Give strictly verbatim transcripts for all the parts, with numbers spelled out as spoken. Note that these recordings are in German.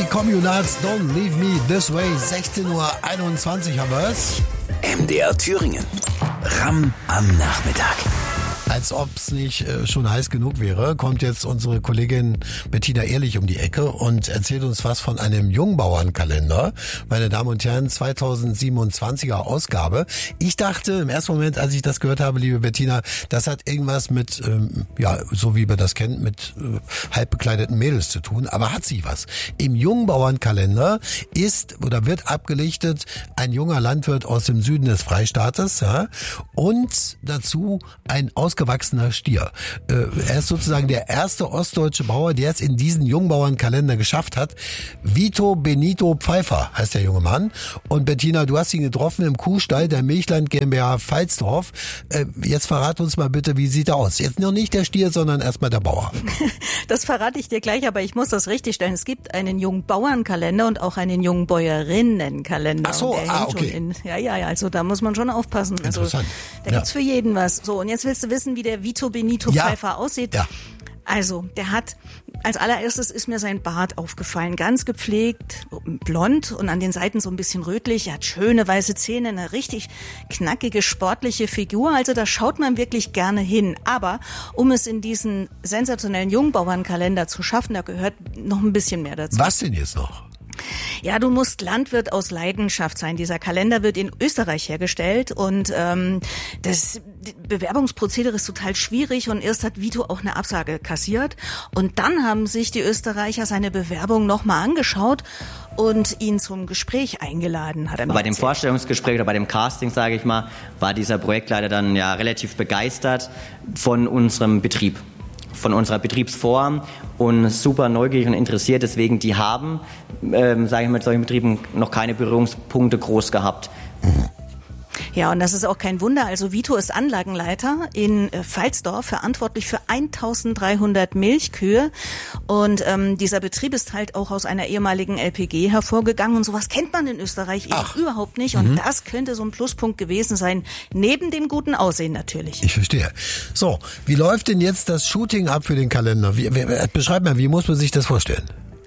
Communards, Don't Leave Me This Way. sechzehn Uhr einundzwanzig haben wir es. M D R Thüringen. Ram am Nachmittag. Als ob es nicht äh, schon heiß genug wäre, kommt jetzt unsere Kollegin Bettina Ehrlich um die Ecke und erzählt uns was von einem Jungbauernkalender. Meine Damen und Herren, zweitausendsiebenundzwanziger Ausgabe. Ich dachte im ersten Moment, als ich das gehört habe, liebe Bettina, das hat irgendwas mit, ähm, ja, so wie man das kennt, mit äh, halb bekleideten Mädels zu tun. Aber hat sie was. Im Jungbauernkalender ist oder wird abgelichtet ein junger Landwirt aus dem Süden des Freistaates, ja, und dazu ein ausgewachsener Stier. Äh, er ist sozusagen der erste ostdeutsche Bauer, der es in diesen Jungbauernkalender geschafft hat. Vito Benito Pfeiffer heißt der junge Mann. Und Bettina, du hast ihn getroffen im Kuhstall der Milchland GmbH Pfalzdorf. Äh, jetzt verrat uns mal bitte, wie sieht er aus? Jetzt noch nicht der Stier, sondern erstmal der Bauer. Das verrate ich dir gleich, aber ich muss das richtig stellen. Es gibt einen Jungbauernkalender und auch einen Jungbäuerinnenkalender. Ach so, und der ah, hängt okay. schon in, ja, ja, ja, also da muss man schon aufpassen. Also, Interessant. da Ja. gibt's für jeden was. So, und jetzt willst du wissen, wie der Vito Benito Ja. Pfeiffer aussieht? Ja. Also, der hat, als allererstes ist mir sein Bart aufgefallen. Ganz gepflegt, blond und an den Seiten so ein bisschen rötlich. Er hat schöne weiße Zähne, eine richtig knackige, sportliche Figur. Also da schaut man wirklich gerne hin. Aber um es in diesen sensationellen Jungbauernkalender zu schaffen, da gehört noch ein bisschen mehr dazu. Was denn jetzt noch? Ja, du musst Landwirt aus Leidenschaft sein. Dieser Kalender wird in Österreich hergestellt und ähm, das Bewerbungsprozedere ist total schwierig und erst hat Vito auch eine Absage kassiert und dann haben sich die Österreicher seine Bewerbung nochmal angeschaut und ihn zum Gespräch eingeladen, hat er mir Bei dem erzählt. Vorstellungsgespräch oder bei dem Casting, sage ich mal, war dieser Projektleiter dann ja relativ begeistert von unserem Betrieb, von unserer Betriebsform und super neugierig und interessiert. Deswegen, die haben, ähm, sage ich mal, mit solchen Betrieben noch keine Berührungspunkte groß gehabt. Ja, und das ist auch kein Wunder. Also Vito ist Anlagenleiter in äh, Pfalzdorf, verantwortlich für eintausenddreihundert Milchkühe. Und ähm, dieser Betrieb ist halt auch aus einer ehemaligen L P G hervorgegangen. Und sowas kennt man in Österreich eben Ach. überhaupt nicht. Und das könnte so ein Pluspunkt gewesen sein, neben dem guten Aussehen natürlich. Ich verstehe. So, wie läuft denn jetzt das Shooting ab für den Kalender? Wie, wie, beschreib mal, wie muss man sich das vorstellen?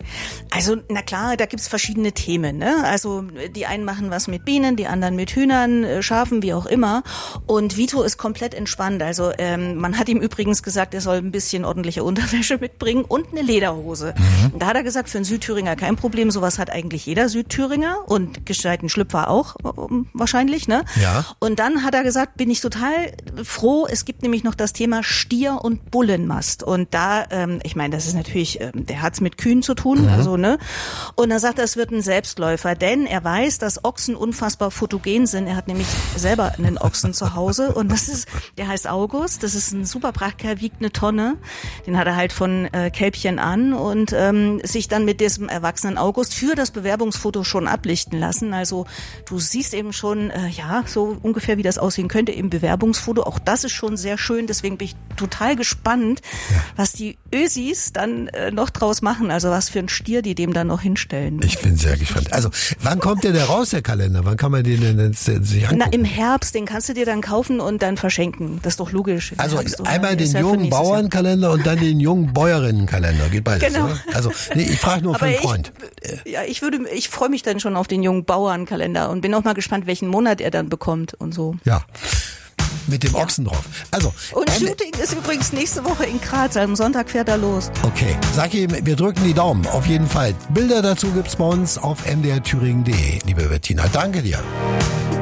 Also, na klar, da gibt's verschiedene Themen, ne? Also, die einen machen was mit Bienen, die anderen mit Hühnern, äh, Schafen, wie auch immer. Und Vito ist komplett entspannt. Also, ähm, man hat ihm übrigens gesagt, er soll ein bisschen ordentliche Unterwäsche mitbringen und eine Lederhose. Mhm. Da hat er gesagt, für einen Südthüringer kein Problem. Sowas hat eigentlich jeder Südthüringer und gescheiten Schlüpfer auch, äh, wahrscheinlich, ne? Ja. Und dann hat er gesagt, bin ich total froh. Es gibt nämlich noch das Thema Stier- und Bullenmast. Und da, ähm, ich meine, das ist natürlich, ähm, der hat's mit Kühen zu tun. Mhm. Also, ne? Und er sagt, es wird ein Selbstläufer, denn er weiß, dass Ochsen unfassbar fotogen sind. Er hat nämlich selber einen Ochsen zu Hause und das ist, der heißt August. Das ist ein super Prachtkerl, wiegt eine Tonne. Den hat er halt von äh, Kälbchen an und ähm, sich dann mit diesem erwachsenen August für das Bewerbungsfoto schon ablichten lassen. Also du siehst eben schon, äh, ja, so ungefähr wie das aussehen könnte im Bewerbungsfoto. Auch das ist schon sehr schön. Deswegen bin ich total gespannt, ja. was die Ösis dann äh, noch draus machen. Also was für ein Stier die dem dann noch hinstellen. Ich bin sehr gespannt. Also, wann kommt der denn raus, der Kalender? Wann kann man den denn jetzt, äh, sich angucken? Na, im Herbst, den kannst du dir dann kaufen und dann verschenken. Das ist doch logisch. Also, Herbst, einmal den ja jungen Bauernkalender und dann den jungen Bäuerinnenkalender. Geht beides, Genau. oder? Also, nee, ich frage nur für einen Freund. Ich, ja, ich würde, ich freue mich dann schon auf den jungen Bauernkalender und bin auch mal gespannt, welchen Monat er dann bekommt und so. Ja. Mit dem Ochsen drauf. Also, und ähm, Shooting ist übrigens nächste Woche in Graz. Am Sonntag fährt er los. Okay. Sag ihm, wir drücken die Daumen. Auf jeden Fall. Bilder dazu gibt's bei uns auf m d r thüringen punkt d e, liebe Bettina. Danke dir.